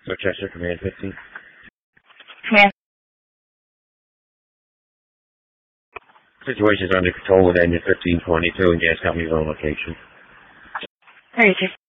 Chester, Command 15. Command. Situation is under control with engine 1522 and gas company's on location. 36.